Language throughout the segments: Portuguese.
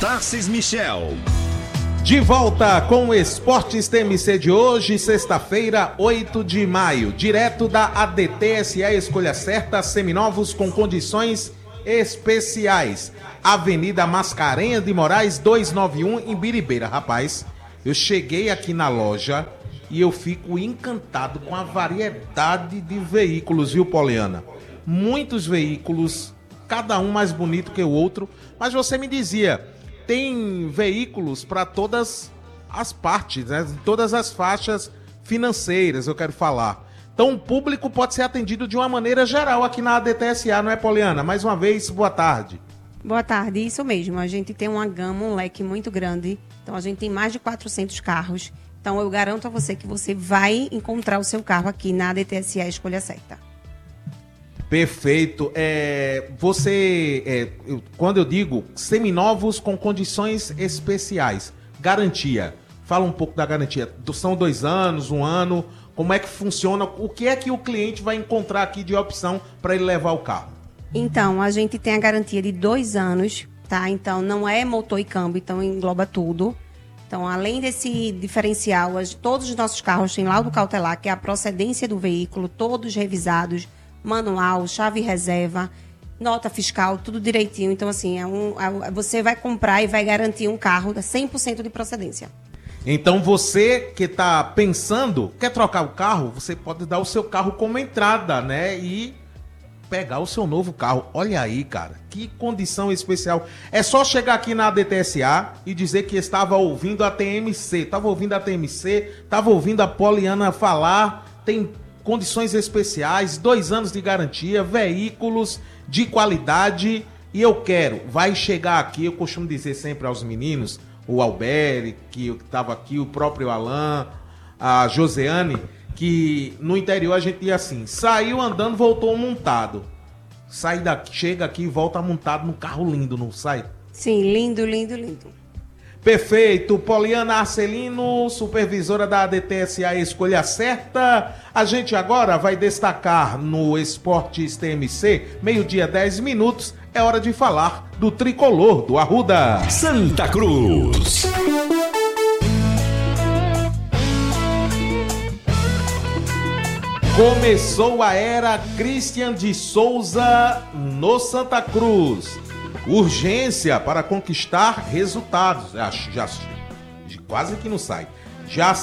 Tarcis Michel. De volta com o Esportes TMC de hoje, sexta-feira, 8 de maio. Direto da ADT-SA Escolha Certa, seminovos com condições especiais. Avenida Mascarenhas de Moraes, 291, em Biribeira. Rapaz, eu cheguei aqui na loja e eu fico encantado com a variedade de veículos, viu, Poliana? Muitos veículos, cada um mais bonito que o outro. Mas você me dizia, tem veículos para todas as partes, né? Todas as faixas financeiras, eu quero falar. Então o público pode ser atendido de uma maneira geral aqui na ADT-SA, não é, Poliana? Mais uma vez, boa tarde. Boa tarde, isso mesmo. A gente tem uma gama, um leque muito grande. Então a gente tem mais de 400 carros. Então eu garanto a você que você vai encontrar o seu carro aqui na ADT-SA Escolha Certa. Perfeito. Quando eu digo seminovos com condições especiais, garantia. Fala um pouco da garantia. São 2 anos, 1 ano, como é que funciona? O que é que o cliente vai encontrar aqui de opção para ele levar o carro? Então, a gente tem a garantia de 2 anos, tá? Então, não é motor e câmbio, então engloba tudo. Então, além desse diferencial, todos os nossos carros têm laudo cautelar, que é a procedência do veículo, todos revisados, manual, chave reserva, nota fiscal, tudo direitinho. Então, assim, você vai comprar e vai garantir um carro 100% de procedência. Então, você que está pensando, quer trocar o carro, você pode dar o seu carro como entrada, né? E pegar o seu novo carro. Olha aí, cara, que condição especial. É só chegar aqui na ADT-SA e dizer que estava ouvindo a TMC. Estava ouvindo a TMC, estava ouvindo a Poliana falar. Tem condições especiais, 2 anos de garantia, veículos de qualidade. E eu quero, vai chegar aqui, eu costumo dizer sempre aos meninos, o Alberi, que estava aqui, o próprio Alain, a Joseane, que no interior a gente ia assim, saiu andando, voltou montado. Sai daqui, chega aqui e volta montado num carro lindo, não sai? Sim, lindo, lindo, lindo. Perfeito, Poliana Arcelino, supervisora da ADT-SA Escolha Certa. A gente agora vai destacar no Esportes TMC, 12:10, é hora de falar do tricolor do Arruda. Santa Cruz. Começou a era Christian de Souza no Santa Cruz. Urgência para conquistar resultados. Já quase que não sai. Já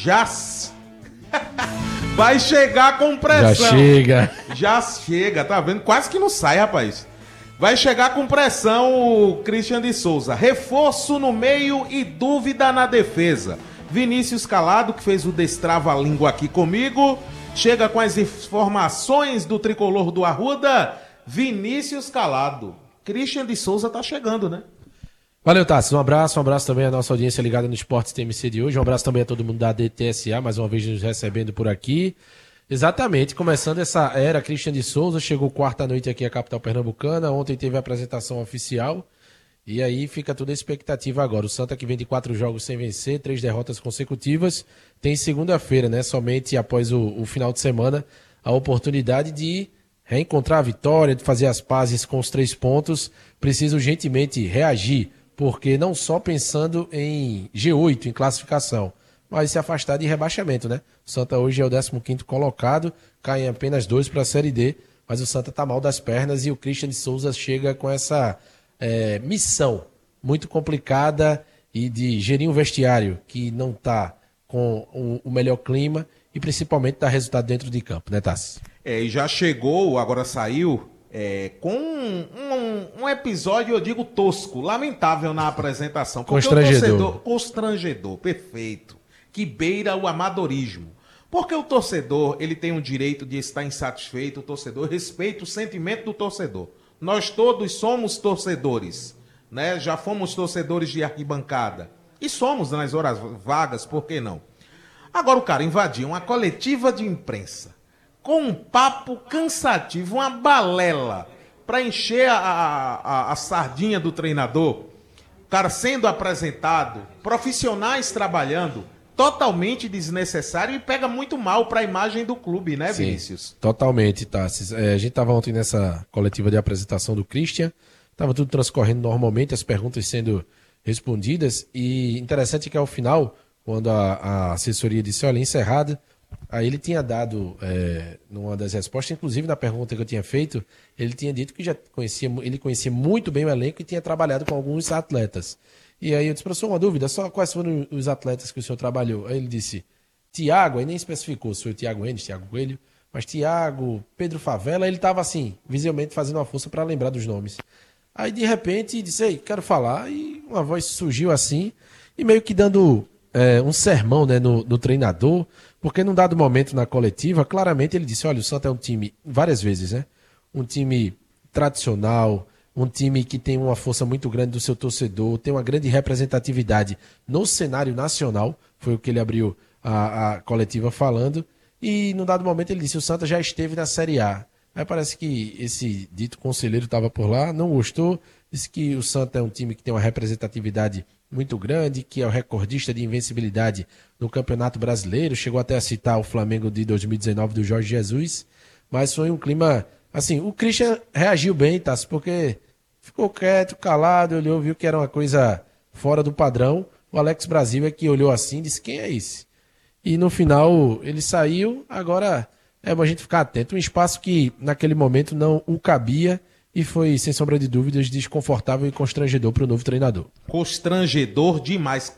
vai chegar com pressão. Já chega, tá vendo? Quase que não sai, rapaz. Vai chegar com pressão o Christian de Souza. Reforço no meio e dúvida na defesa. Vinícius Calado, que fez o destrava-língua aqui comigo, chega com as informações do tricolor do Arruda. Vinícius Calado. Christian de Souza tá chegando, né? Valeu, Tassi. Um abraço também à nossa audiência ligada no Esportes TMC de hoje. Um abraço também a todo mundo da ADT-SA, mais uma vez nos recebendo por aqui. Exatamente, começando essa era, Christian de Souza chegou quarta noite aqui à capital pernambucana. Ontem teve a apresentação oficial e aí fica toda a expectativa agora. O Santa, que vem de 4 jogos sem vencer, 3 derrotas consecutivas, tem segunda-feira, né? Somente após o final de semana, a oportunidade de reencontrar a vitória, de fazer as pazes com os 3 pontos. Precisa urgentemente reagir, porque não só pensando em G8, em classificação, mas se afastar de rebaixamento, né? O Santa hoje é o 15º colocado, cai em apenas 2 para a Série D, mas o Santa tá mal das pernas e o Christian de Souza chega com essa missão muito complicada e de gerir um vestiário que não tá com o melhor clima e principalmente dar resultado dentro de campo, né, Tassi? E já chegou, agora saiu, com um episódio, eu digo, tosco, lamentável na apresentação. Constrangedor, perfeito, que beira o amadorismo. Porque o torcedor, ele tem o direito de estar insatisfeito, o torcedor respeita o sentimento do torcedor. Nós todos somos torcedores, né? Já fomos torcedores de arquibancada. E somos nas horas vagas, por que não? Agora o cara invadiu uma coletiva de imprensa com um papo cansativo, uma balela, para encher a sardinha do treinador. O cara sendo apresentado, profissionais trabalhando, totalmente desnecessário e pega muito mal para a imagem do clube, né, Vinícius? Sim, totalmente, Tassis. A gente estava ontem nessa coletiva de apresentação do Christian, estava tudo transcorrendo normalmente, as perguntas sendo respondidas. E interessante que ao final, quando a assessoria disse, olha, encerrado, aí ele tinha dado, numa das respostas, inclusive na pergunta que eu tinha feito, ele tinha dito que ele conhecia muito bem o elenco e tinha trabalhado com alguns atletas. E aí eu disse, professor, uma dúvida, só quais foram os atletas que o senhor trabalhou? Aí ele disse, Tiago, aí nem especificou se foi o Tiago Enes, Tiago Coelho, mas Tiago, Pedro Favela, ele estava assim, visivelmente fazendo uma força para lembrar dos nomes. Aí de repente disse, ei, quero falar, e uma voz surgiu assim, e meio que dando um sermão, né, no treinador, porque num dado momento na coletiva, claramente ele disse, olha, o Santa é um time, várias vezes, né, um time tradicional, um time que tem uma força muito grande do seu torcedor, tem uma grande representatividade no cenário nacional, foi o que ele abriu a coletiva falando, e num dado momento ele disse, o Santa já esteve na Série A. Aí parece que esse dito conselheiro estava por lá, não gostou, disse que o Santa é um time que tem uma representatividade muito grande, que é o recordista de invencibilidade no Campeonato Brasileiro, chegou até a citar o Flamengo de 2019 do Jorge Jesus, mas foi um clima, assim, o Christian reagiu bem, tá? Porque ficou quieto, calado, olhou, viu que era uma coisa fora do padrão, o Alex Brasil é que olhou assim e disse, quem é esse? E no final ele saiu, agora é bom a gente ficar atento. Um espaço que naquele momento não o cabia e foi, sem sombra de dúvidas, desconfortável e constrangedor para o novo treinador. Constrangedor demais.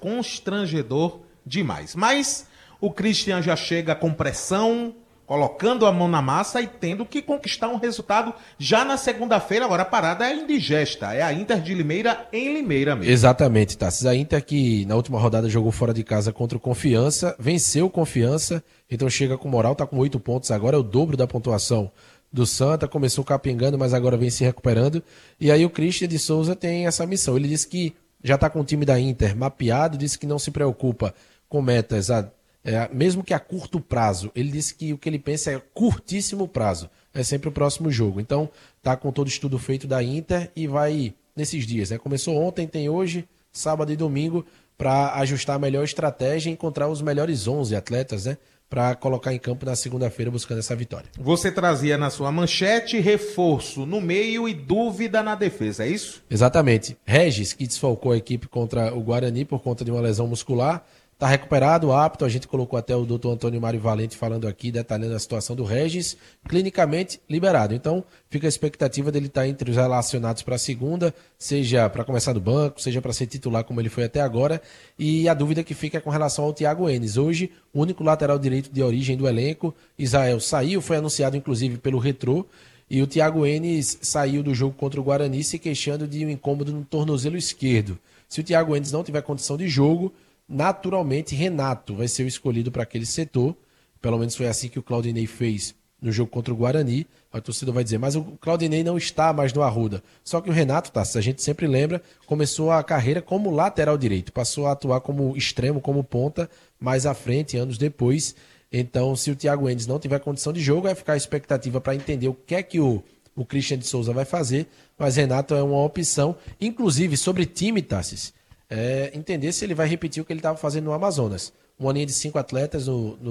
Mas o Christian já chega com pressão, colocando a mão na massa e tendo que conquistar um resultado já na segunda-feira. Agora a parada é indigesta, é a Inter de Limeira em Limeira mesmo. Exatamente, Tassis. A Inter que na última rodada jogou fora de casa contra o Confiança, venceu o Confiança, então chega com moral, está com 8 pontos agora, é o dobro da pontuação do Santa, começou capengando, mas agora vem se recuperando. E aí o Christian de Souza tem essa missão, ele disse que já está com o time da Inter mapeado, disse que não se preocupa com metas mesmo que a curto prazo. Ele disse que o que ele pensa é curtíssimo prazo, é sempre o próximo jogo. Então tá com todo o estudo feito da Inter e vai nesses dias, né? Começou ontem, tem hoje, sábado e domingo, para ajustar a melhor estratégia e encontrar os melhores 11 atletas, né? Para colocar em campo na segunda-feira buscando essa vitória. Você trazia na sua manchete reforço no meio e dúvida na defesa, é isso? Exatamente. Regis, que desfalcou a equipe contra o Guarani por conta de uma lesão muscular, está recuperado, apto. A gente colocou até o doutor Antônio Mário Valente falando aqui, detalhando a situação do Regis, clinicamente liberado. Então, fica a expectativa dele estar entre os relacionados para a segunda, seja para começar do banco, seja para ser titular como ele foi até agora. E a dúvida que fica é com relação ao Thiago Enes. Hoje, o único lateral direito de origem do elenco, Israel saiu, foi anunciado inclusive pelo Retrô, e o Thiago Enes saiu do jogo contra o Guarani se queixando de um incômodo no tornozelo esquerdo. Se o Thiago Enes não tiver condição de jogo, naturalmente Renato vai ser o escolhido para aquele setor, pelo menos foi assim que o Claudinei fez no jogo contra o Guarani. A torcida vai dizer, mas o Claudinei não está mais no Arruda. Só que o Renato, tá, se a gente sempre lembra, começou a carreira como lateral direito, passou a atuar como extremo, como ponta, mais à frente, anos depois. Então, se o Thiago Enes não tiver condição de jogo, vai ficar a expectativa para entender o que é que o Christian de Souza vai fazer, mas Renato é uma opção, inclusive sobre time, Tassis, entender se ele vai repetir o que ele estava fazendo no Amazonas. Uma linha de 5 atletas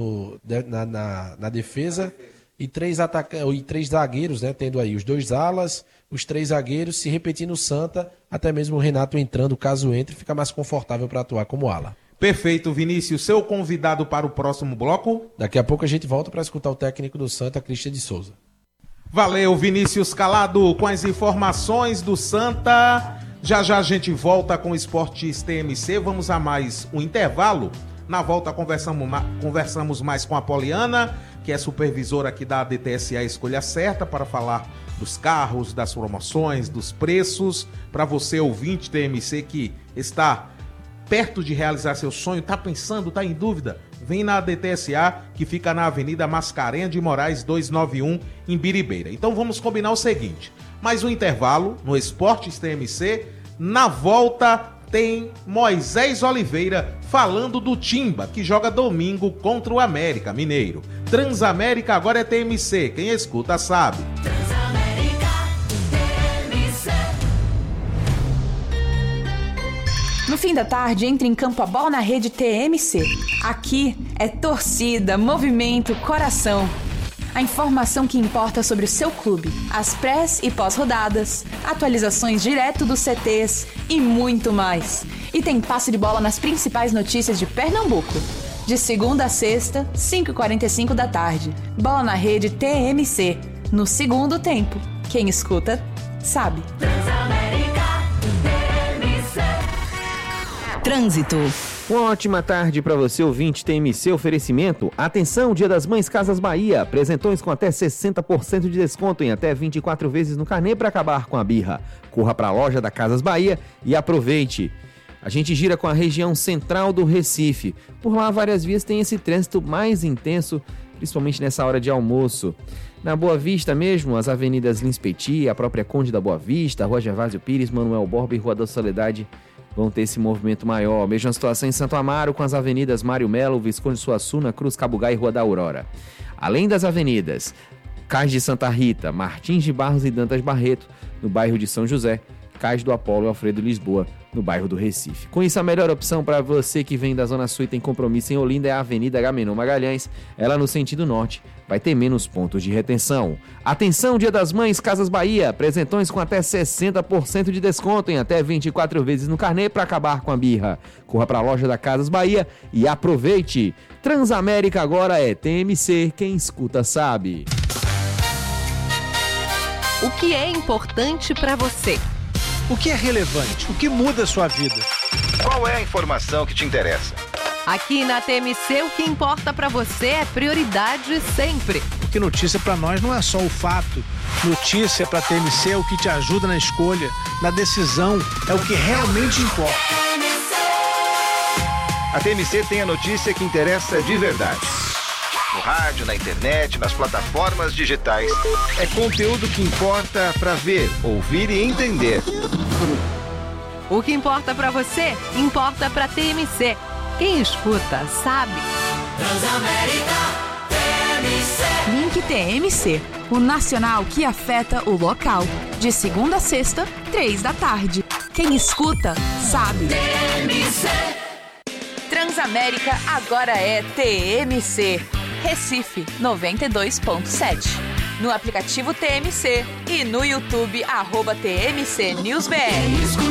na defesa e 3 zagueiros, né, tendo aí os 2 alas, os 3 zagueiros, se repetir no Santa, até mesmo o Renato entrando, caso entre, fica mais confortável para atuar como ala. Perfeito, Vinícius. Seu convidado para o próximo bloco? Daqui a pouco a gente volta para escutar o técnico do Santa, Christian de Souza. Valeu, Vinícius Calado, com as informações do Santa. Já já a gente volta com o Esportes TMC, vamos a mais um intervalo. Na volta conversamos mais com a Poliana, que é supervisora aqui da DTSA Escolha Certa, para falar dos carros, das promoções, dos preços. Para você, ouvinte TMC, que está perto de realizar seu sonho, está pensando, está em dúvida, vem na DTSA, que fica na Avenida Mascarenhas de Moraes 291, em Biribeira. Então vamos combinar o seguinte, mais um intervalo no Esportes TMC. Na volta tem Moisés Oliveira falando do Timba, que joga domingo contra o América Mineiro. Transamérica agora é TMC, quem escuta sabe. Transamérica, TMC. No fim da tarde, entra em campo a bola na rede TMC. Aqui é torcida, movimento, coração. A informação que importa sobre o seu clube, as prés e pós-rodadas, atualizações direto dos CTs e muito mais. E tem passe de bola nas principais notícias de Pernambuco. De segunda a sexta, 5h45 da tarde. Bola na Rede TMC. No segundo tempo. Quem escuta, sabe. Trânsito. Uma ótima tarde para você, ouvinte TMC. Oferecimento. Atenção, Dia das Mães Casas Bahia. Presentões com até 60% de desconto em até 24 vezes no carnê para acabar com a birra. Corra para a loja da Casas Bahia e aproveite. A gente gira com a região central do Recife. Por lá, várias vias têm esse trânsito mais intenso, principalmente nessa hora de almoço. Na Boa Vista mesmo, as avenidas Lins Petit, a própria Conde da Boa Vista, Rua Gervásio Pires, Manuel Borba e Rua da Soledade vão ter esse movimento maior. Mesma situação em Santo Amaro, com as avenidas Mário Melo, Visconde Suassuna, Cruz Cabugá e Rua da Aurora. Além das avenidas Cais de Santa Rita, Martins de Barros e Dantas Barreto, no bairro de São José, Cais do Apolo e Alfredo Lisboa, no bairro do Recife. Com isso, a melhor opção para você que vem da Zona Sul e tem compromisso em Olinda é a Avenida Agamenon Magalhães. Ela no sentido norte vai ter menos pontos de retenção. Atenção, Dia das Mães, Casas Bahia. Presentões com até 60% de desconto em até 24 vezes no carnê para acabar com a birra. Corra para a loja da Casas Bahia e aproveite. Transamérica agora é TMC, quem escuta sabe. O que é importante para você? O que é relevante? O que muda a sua vida? Qual é a informação que te interessa? Aqui na TMC, o que importa pra você é prioridade sempre. Porque notícia pra nós não é só o fato. Notícia pra TMC é o que te ajuda na escolha, na decisão, é o que realmente importa. A TMC tem a notícia que interessa de verdade. No rádio, na internet, nas plataformas digitais. É conteúdo que importa pra ver, ouvir e entender. O que importa pra você, importa pra TMC. Quem escuta, sabe. Transamérica TMC. Link TMC, o nacional que afeta o local. De segunda a sexta, 3 da tarde. Quem escuta, sabe. TMC. Transamérica agora é TMC. Recife 92.7. No aplicativo TMC e no YouTube @TMC News BR.